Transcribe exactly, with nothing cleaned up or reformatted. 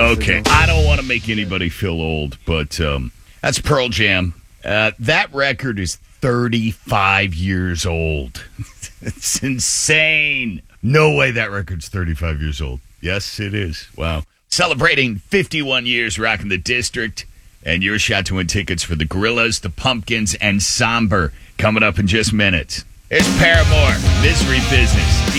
Okay, I don't want to make anybody feel old, but um, that's Pearl Jam. Uh, that record is thirty-five years old. It's insane. No way that record's thirty-five years old. Yes, it is. Wow. Celebrating fifty-one years rocking the district, and your shot to win tickets for the Gorillas, the Pumpkins, and Somber coming up in just minutes. There's Paramore, Misery Business.